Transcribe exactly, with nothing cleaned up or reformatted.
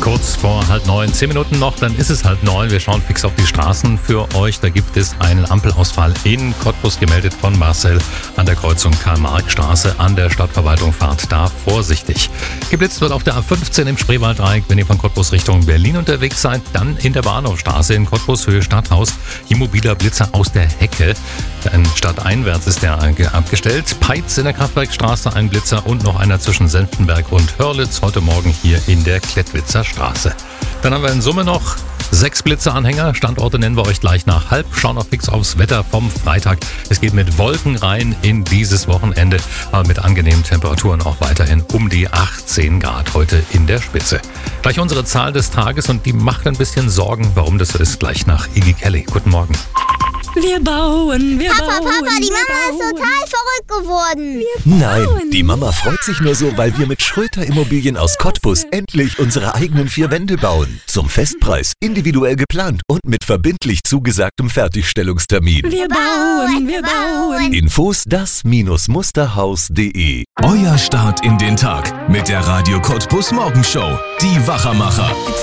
Kurz vor halb neun, zehn Minuten noch, dann ist es halb neun. Wir schauen fix auf die Straßen für euch. Da gibt es einen Ampelausfall in Cottbus, gemeldet von Marcel an der Kreuzung Karl-Marx-Straße an der Stadtverwaltung. Fahrt da vorsichtig. Geblitzt wird auf der A fünfzehn im Spreewalddreieck. Wenn ihr von Cottbus Richtung Berlin unterwegs seid, dann in der Bahnhofstraße in Cottbus, Höhe Stadthaus. Hier mobiler Blitzer aus der Hecke. Denn stadteinwärts ist der abgestellt. Peitz in der Kraftwerkstraße ein Blitzer und noch einer zwischen Senftenberg und Hörlitz. Heute Morgen hier in der Klettwitzer Straße. Dann haben wir in Summe noch sechs Blitzeranhänger. Standorte nennen wir euch gleich nach halb. Schauen noch fix aufs Wetter vom Freitag. Es geht mit Wolken rein in dieses Wochenende, aber mit angenehmen Temperaturen auch weiterhin um die achtzehn Grad heute in der Spitze. Gleich unsere Zahl des Tages und die macht ein bisschen Sorgen. Warum das so ist, gleich nach Iggy Kelly. Guten Morgen. Wir bauen, wir Papa, bauen. Papa, die Mama wir ist bauen. total verrückt geworden. Nein, die Mama freut sich nur so, weil wir mit Schröter Immobilien aus Cottbus endlich unsere eigenen vier Wände bauen. Zum Festpreis, individuell geplant und mit verbindlich zugesagtem Fertigstellungstermin. Wir bauen, wir bauen. Infos das Musterhaus punkt de. Euer Start in den Tag mit der Radio Cottbus Morgenshow. Die Wachermacher.